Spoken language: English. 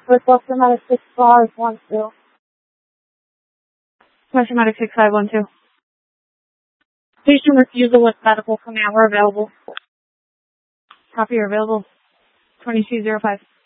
Request medic 6512. Question medic 6512. Patient refusal with medical command. We're available. Copy, you're available. 2205.